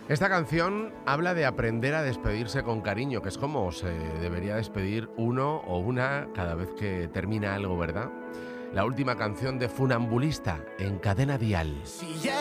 Esta canción habla de aprender a despedirse con cariño, que es como se debería despedir uno o una cada vez que termina algo, ¿verdad? La última canción de Funambulista en Cadena Dial. Si ya